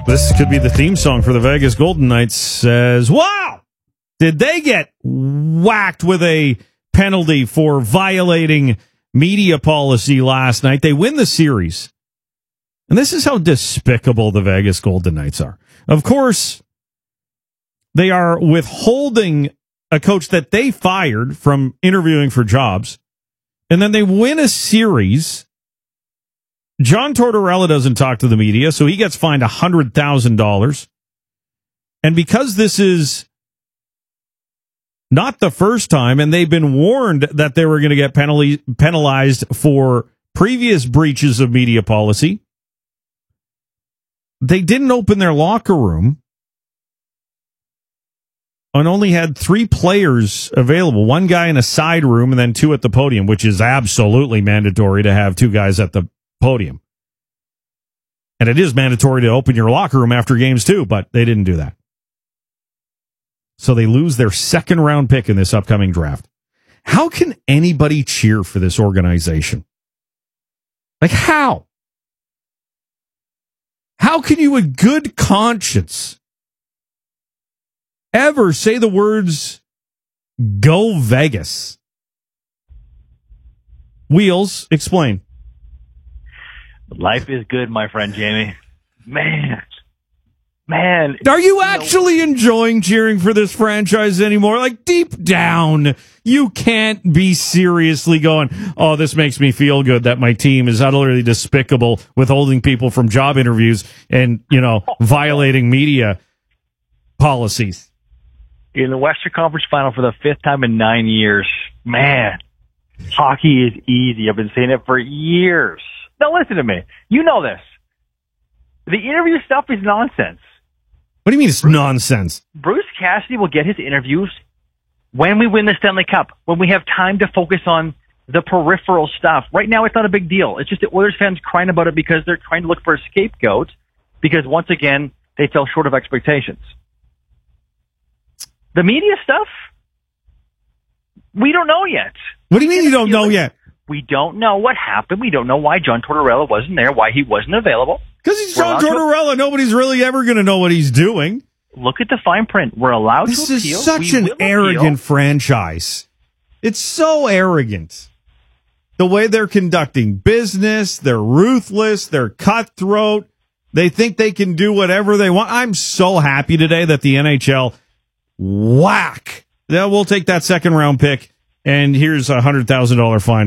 This could be the theme song for the Vegas Golden Knights. Says, wow, did they get whacked with a penalty for violating media policy last night? They win the series. And this is how despicable the Vegas Golden Knights are. Of course, they are withholding a coach that they fired from interviewing for jobs. And then they win a series. John Tortorella doesn't talk to the media, so he gets fined $100,000. And because this is not the first time, and they've been warned that they were going to get penalized for previous breaches of media policy, they didn't open their locker room and only had 3 players available, 1 guy in a side room and then 2 at the podium, which is absolutely mandatory to have 2 guys at the podium. And it is mandatory to open your locker room after games too, but they didn't do that. So they lose their 2nd round pick in this upcoming draft. How can anybody cheer for this organization? Like how? How can you in good conscience ever say the words, "Go Vegas"? Wheels, explain. Life is good, my friend Jamie. Man. Are you actually enjoying cheering for this franchise anymore? Like deep down, you can't be seriously going, oh, this makes me feel good that my team is utterly despicable, withholding people from job interviews and, violating media policies. In the Western Conference Final for the 5th time in 9 years, man, hockey is easy. I've been saying it for years. Now listen to me. You know this. The interview stuff is nonsense. What do you mean it's nonsense? Bruce Cassidy will get his interviews when we win the Stanley Cup, when we have time to focus on the peripheral stuff. Right now, it's not a big deal. It's just that Oilers fans crying about it because they're trying to look for a scapegoat because, once again, they fell short of expectations. The media stuff, we don't know yet. What do you mean you don't know yet? We don't know what happened. We don't know why John Tortorella wasn't there, why he wasn't available. Because he's John Tortorella. Nobody's really ever going to know what he's doing. Look at the fine print. We're allowed to appeal. This is such an arrogant franchise. It's so arrogant. The way they're conducting business, they're ruthless, they're cutthroat. They think they can do whatever they want. I'm so happy today that the NHL, whack. We'll take that 2nd round pick, and here's a $100,000 fine.